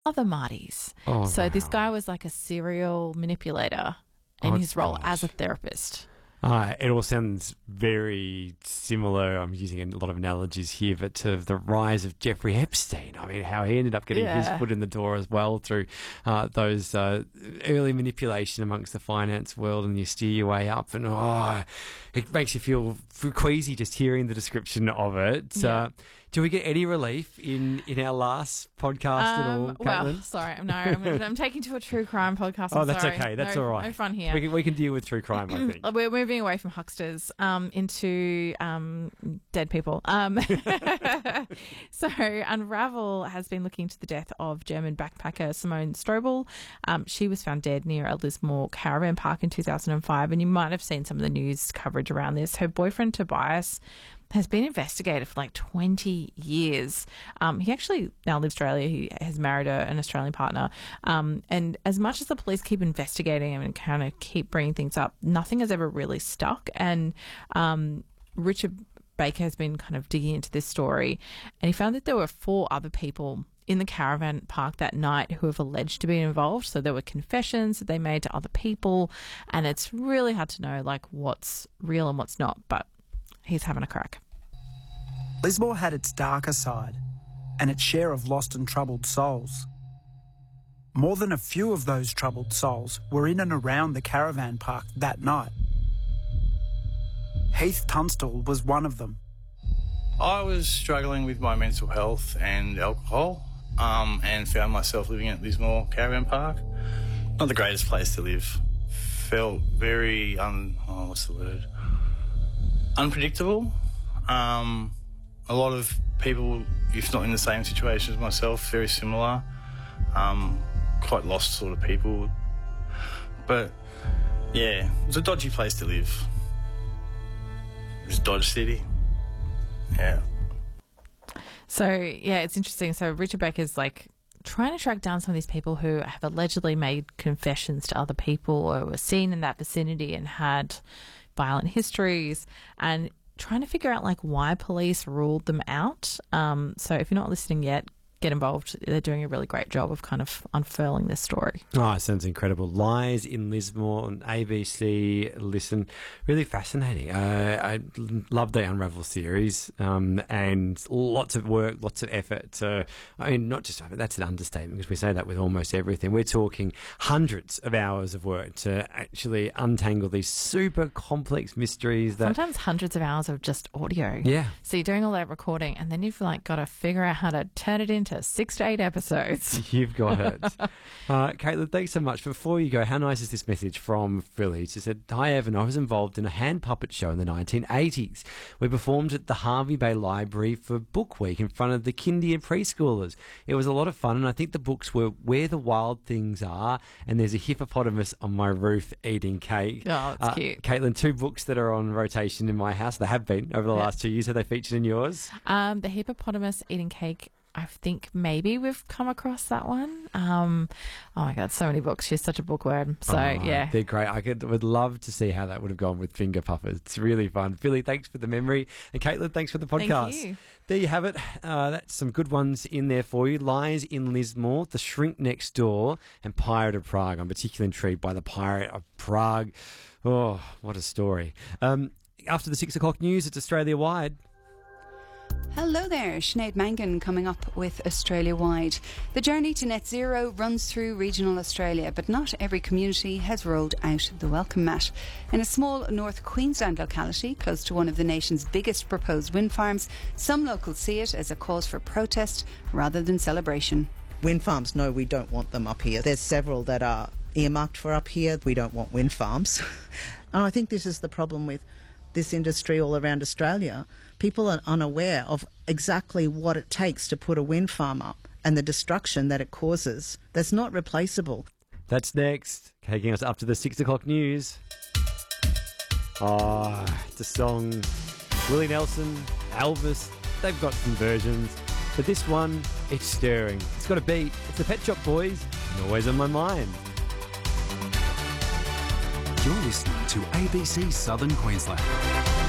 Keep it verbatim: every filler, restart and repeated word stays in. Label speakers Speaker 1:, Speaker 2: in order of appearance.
Speaker 1: other Martys.
Speaker 2: Oh,
Speaker 1: so
Speaker 2: wow.
Speaker 1: this guy was like a serial manipulator in
Speaker 2: Oh,
Speaker 1: his role
Speaker 2: gosh.
Speaker 1: as a therapist.
Speaker 2: Uh, it all sounds very similar. I'm using a lot of analogies here, but to the rise of Jeffrey Epstein. I mean, how he ended up getting
Speaker 1: Yeah.
Speaker 2: his foot in the door as well through uh, those uh, early manipulation amongst the finance world, and you steer your way up. And oh, it makes you feel queasy just hearing the description of it.
Speaker 1: Yeah.
Speaker 2: Uh, do we get any relief in, in our last podcast at all,
Speaker 1: Um,
Speaker 2: Caitlin?
Speaker 1: well, sorry, no, I'm, I'm taking to a true crime podcast. I'm
Speaker 2: Oh, that's
Speaker 1: sorry.
Speaker 2: okay. That's
Speaker 1: no,
Speaker 2: all right.
Speaker 1: No fun here.
Speaker 2: We can, we can deal with true crime, I think.
Speaker 1: We're moving away from hucksters um, into um, dead people. Um, so, Unravel has been looking into the death of German backpacker Simone Strobel. Um, she was found dead near a Lismore caravan park in two thousand five, and you might have seen some of the news coverage around this. Her boyfriend Tobias has been investigated for like twenty years. Um, he actually now lives in Australia. He has married a, an Australian partner. Um, and as much as the police keep investigating him and kind of keep bringing things up, nothing has ever really stuck. And um, Richard Baker has been kind of digging into this story, and he found that there were four other people in the caravan park that night who have alleged to be involved. So there were confessions that they made to other people, and it's really hard to know like what's real and what's not. But he's having a crack.
Speaker 3: Lismore had its darker side and its share of lost and troubled souls. More than a few of those troubled souls were in and around the caravan park that night. Heath Tunstall was one of them.
Speaker 4: I was struggling with my mental health and alcohol, um, and found myself living at Lismore Caravan Park. Not the greatest place to live. Felt very, un, oh, what's the word? Unpredictable. Um, a lot of people, if not in the same situation as myself, very similar. Um, quite lost sort of people. But, yeah, it was a dodgy place to live. It was Dodge City. Yeah.
Speaker 1: So, yeah, it's interesting. So Richard Baker's like trying to track down some of these people who have allegedly made confessions to other people or were seen in that vicinity and had violent histories, and trying to figure out like why police ruled them out. Um, so if you're not listening yet, get involved. They're doing a really great job of kind of unfurling this story.
Speaker 2: Oh, it sounds incredible. Lies in Lismore on A B C Listen. Really fascinating. Uh, I love the Unravel series, um, and lots of work, lots of effort. To, I mean, not just, that's an understatement because we say that with almost everything. We're talking hundreds of hours of work to actually untangle these super complex mysteries that...
Speaker 1: Sometimes hundreds of hours of just audio.
Speaker 2: Yeah.
Speaker 1: So you're doing all that recording, and then you've like got to figure out how to turn it into six to eight episodes.
Speaker 2: You've got it. uh, Caitlin, thanks so much. Before you go, how nice is this message from Philly? She said, "Hi Evan, I was involved in a hand puppet show in the nineteen eighties. We performed at the Harvey Bay Library for Book Week in front of the kindy and preschoolers. It was a lot of fun, and I think the books were Where the Wild Things Are and There's a Hippopotamus on My Roof Eating Cake."
Speaker 1: Oh, that's
Speaker 2: uh,
Speaker 1: cute.
Speaker 2: Caitlin, two books that are on rotation in my house. They have been over the
Speaker 1: Yeah.
Speaker 2: last two years. Have they featured in yours?
Speaker 1: Um, the hippopotamus eating cake, I think maybe we've come across that one. Um, oh my God, so many books. She's such a bookworm. So,
Speaker 2: Oh,
Speaker 1: yeah.
Speaker 2: they're great. I could, would love to see how that would have gone with Finger Puppers. It's really fun. Philly, thanks for the memory. And Caitlin, thanks for the podcast.
Speaker 1: Thank you.
Speaker 2: There you have it. Uh, that's some good ones in there for you. Lies in Lismore, The Shrink Next Door, and Pirate of Prague. I'm particularly intrigued by the Pirate of Prague. Oh, what a story. Um, after the six o'clock news, it's Australia Wide.
Speaker 5: Hello there, Sinead Mangan coming up with Australia Wide. The journey to net zero runs through regional Australia, but not every community has rolled out the welcome mat. In a small North Queensland locality close to one of the nation's biggest proposed wind farms, some locals see it as a cause for protest rather than celebration.
Speaker 6: Wind farms, no, we don't want them up here. There's several that are earmarked for up here. We don't want wind farms. And I think this is the problem with this industry all around Australia. People are unaware of exactly what it takes to put a wind farm up and the destruction that it causes. That's not replaceable.
Speaker 2: That's next. Taking us up to the six o'clock news. Ah, oh, it's a song. Willie Nelson, Elvis, they've got some versions. But this one, it's stirring. It's got a beat. It's the Pet Shop Boys, and Always on My Mind.
Speaker 7: You're listening to A B C Southern Queensland.